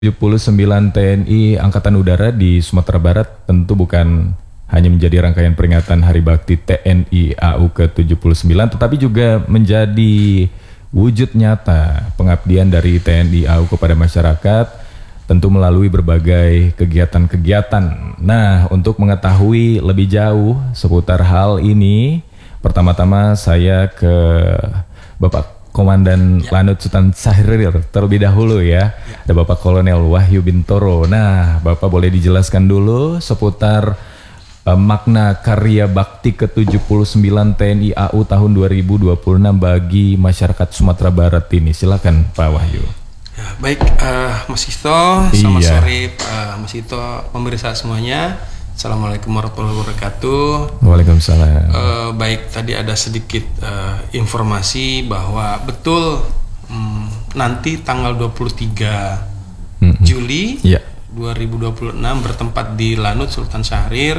79 TNI Angkatan Udara di Sumatera Barat tentu bukan hanya menjadi rangkaian peringatan Hari Bakti TNI AU ke-79, tetapi juga menjadi wujud nyata pengabdian dari TNI AU kepada masyarakat, tentu melalui berbagai kegiatan-kegiatan. Nah, untuk mengetahui lebih jauh seputar hal ini, pertama-tama saya ke Bapak Komandan Lanut Sultan Syahrir terlebih dahulu ya. Ada Bapak Kolonel Wahyu Bintoro. Nah, Bapak boleh dijelaskan dulu seputar makna karya bakti ke-79 TNI AU tahun 2026 bagi masyarakat Sumatera Barat ini. Silakan Pak Wahyu. Ya, baik, Mas Ito, selamat sore Mas Ito, pemirsa semuanya. Assalamualaikum warahmatullahi wabarakatuh. Waalaikumsalam. Baik, tadi ada sedikit informasi bahwa betul nanti tanggal 23 Juli 2026 bertempat di Lanut Sultan Syahrir,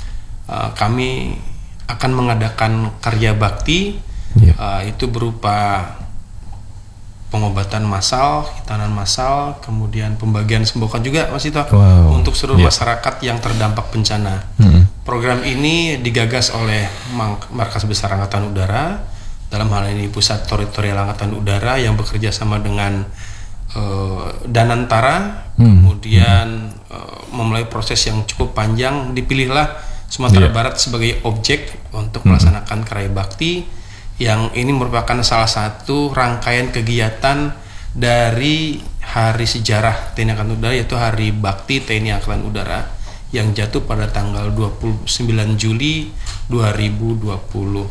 kami akan mengadakan karya bakti, itu berupa pengobatan massal, hitanan massal, kemudian pembagian sembako juga Mas Ito, untuk seluruh masyarakat yang terdampak bencana. Program ini digagas oleh Markas Besar Angkatan Udara, dalam hal ini Pusat Teritorial Angkatan Udara yang bekerja sama dengan Danantara, kemudian memulai proses yang cukup panjang, dipilihlah Sumatera Barat sebagai objek untuk melaksanakan karya bakti, yang ini merupakan salah satu rangkaian kegiatan dari hari sejarah TNI Angkatan Udara, yaitu Hari Bakti TNI Angkatan Udara yang jatuh pada tanggal 29 Juli 2026.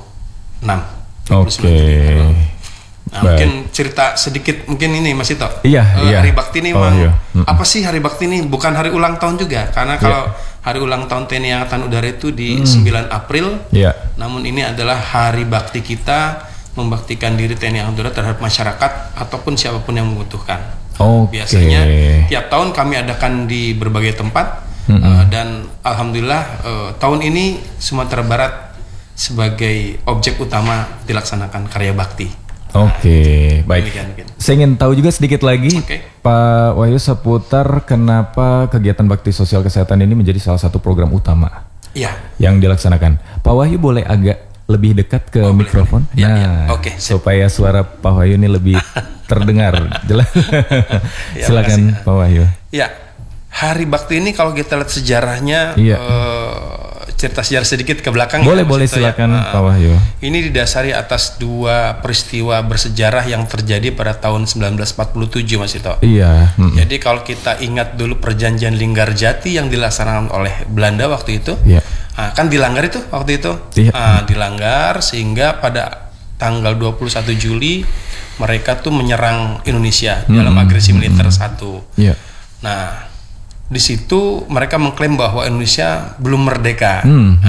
Oke. Nah, mungkin cerita sedikit mungkin ini Mas Ito. Hari Bakti ini apa sih Hari Bakti ini? Bukan hari ulang tahun juga, karena kalau hari ulang tahun TNI Angkatan Udara itu di 9 April. Namun ini adalah hari bakti kita, membaktikan diri TNI Angkatan Udara terhadap masyarakat ataupun siapapun yang membutuhkan. Biasanya tiap tahun kami adakan di berbagai tempat, dan alhamdulillah tahun ini Sumatera Barat sebagai objek utama dilaksanakan karya bakti. Baik. Saya ingin tahu juga sedikit lagi, Pak Wahyu, seputar kenapa kegiatan bakti sosial kesehatan ini menjadi salah satu program utama yang dilaksanakan. Pak Wahyu boleh agak lebih dekat ke mikrofon? Supaya suara Pak Wahyu ini lebih terdengar jelas. Silakan Pak Wahyu. Hari Bakti ini kalau kita lihat sejarahnya, cerita sejarah sedikit ke belakang. Boleh silakan Pak Wahyu. Ini didasari atas dua peristiwa bersejarah yang terjadi pada tahun 1947 Mas Ito. Jadi kalau kita ingat dulu perjanjian Linggarjati yang dilaksanakan oleh Belanda waktu itu, kan dilanggar itu waktu itu. Dilanggar sehingga pada tanggal 21 Juli mereka tuh menyerang Indonesia dalam agresi militer satu. Nah, di situ mereka mengklaim bahwa Indonesia belum merdeka.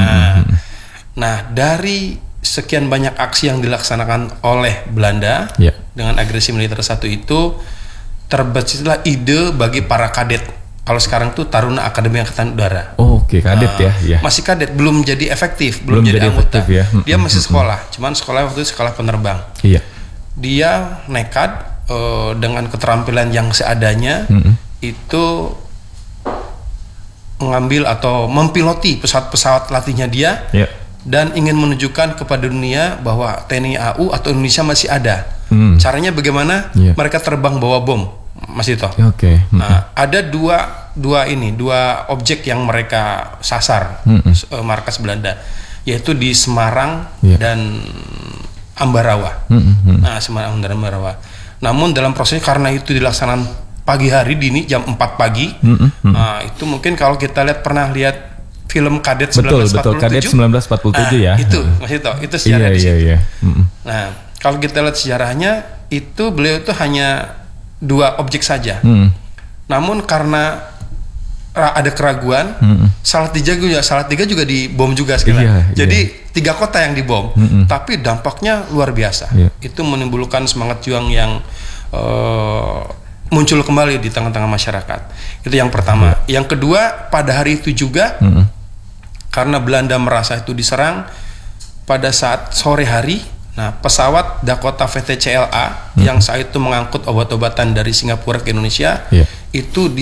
Nah, dari sekian banyak aksi yang dilaksanakan oleh Belanda dengan agresi militer satu itu, terbersihlah ide bagi para kadet. Kalau sekarang tuh Taruna Akademi Angkatan Udara. Kadet masih kadet, belum jadi efektif, belum jadi anggota. Dia masih sekolah, cuman sekolah waktu itu sekolah penerbang. Dia nekat dengan keterampilan yang seadanya itu mengambil atau mempiloti pesawat-pesawat latihnya dia, dan ingin menunjukkan kepada dunia bahwa TNI AU atau Indonesia masih ada. Caranya bagaimana? Mereka terbang bawa bom, Mas Ito. Ada dua objek yang mereka sasar, markas Belanda, yaitu di Semarang dan Ambarawa. Semarang dan Ambarawa. Namun dalam prosesnya, karena itu dilaksanakan pagi hari dini jam 4 pagi. Itu mungkin kalau kita pernah lihat film Kadet 1947. Betul, Kadet 1947 ya. Itu Mas itu sejarah di situ. Nah, kalau kita lihat sejarahnya, itu beliau itu hanya dua objek saja. Namun karena ada keraguan, Salatiga juga dibom juga sekarang. Jadi 3 kota yang dibom, tapi dampaknya luar biasa. Itu menimbulkan semangat juang yang muncul kembali di tengah-tengah masyarakat. Itu yang pertama. Yang kedua, pada hari itu juga karena Belanda merasa itu diserang, pada saat sore hari, pesawat Dakota VTCLA yang saat itu mengangkut obat-obatan dari Singapura ke Indonesia, itu